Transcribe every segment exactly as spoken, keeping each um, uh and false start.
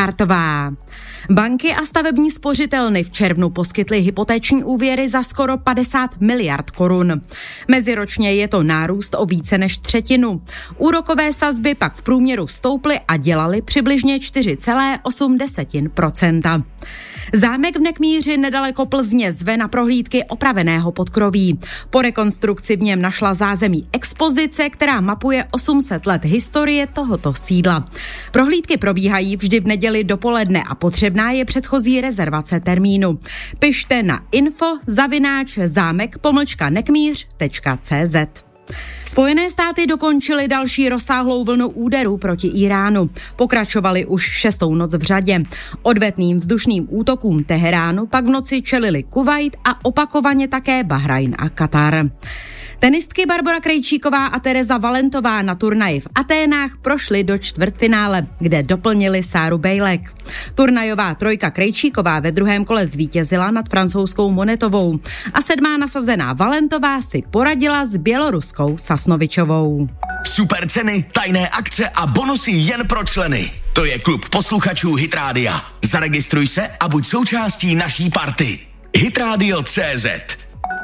Šindergártová. Banky a stavební spořitelny v červnu poskytly hypotéční úvěry za skoro padesát miliard korun. Meziročně je to nárůst o více než třetinu. Úrokové sazby pak v průměru stouply a dělaly přibližně čtyři celá osm procenta. Zámek v Nekmíři nedaleko Plzně zve na prohlídky opraveného podkroví. Po rekonstrukci v něm našla zázemí expozice, která mapuje osm set let historie tohoto sídla. Prohlídky probíhají vždy v neděli dopoledne a potřebná je předchozí rezervace termínu. Pište na info zavináč zámek pomlčka nekmíř tečka cé zet. Spojené státy dokončily další rozsáhlou vlnu úderů proti Iránu. Pokračovali už šestou noc v řadě. Odvetným vzdušným útokům Teheránu pak v noci čelili Kuvajt a opakovaně také Bahrajn a Katar. Tenistky Barbora Krejčíková a Tereza Valentová na turnaji v Aténách prošly do čtvrtfinále, kde doplnili Sáru Bejlek. Turnajová trojka Krejčíková ve druhém kole zvítězila nad francouzskou Monetovou a sedmá nasazená Valentová si poradila s běloruskou Sasnovičovou. Super ceny, tajné akce a bonusy jen pro členy. To je klub posluchačů Hit Rádia. Zaregistruj se a buď součástí naší party. hitradio tečka cé zet.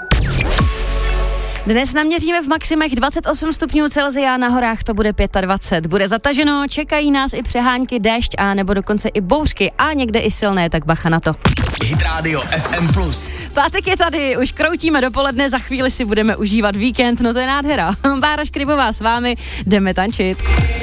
Dnes naměříme v maximech dvacet osm stupňů Celsia, na horách to bude dvacet pět. Bude zataženo, čekají nás i přehánky, déšť a nebo dokonce i bouřky a někde i silné, tak bacha na to. Hit Radio F M plus. Pátek je tady, už kroutíme dopoledne, za chvíli si budeme užívat víkend, no to je nádhera. Bára Škribová s vámi, jdeme tančit.